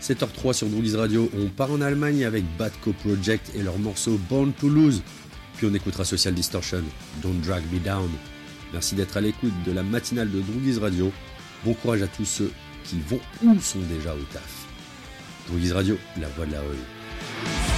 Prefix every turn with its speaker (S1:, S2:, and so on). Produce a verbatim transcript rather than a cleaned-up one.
S1: sept heures trois sur Droogies Radio, on part en Allemagne avec Bad Co Project et leur morceau Born to Lose. Puis on écoutera Social Distortion, Don't Drag Me Down. Merci d'être à l'écoute de la matinale de Droogies Radio. Bon courage à tous ceux qui vont ou sont déjà au taf. Droogies Radio, la voix de la rue.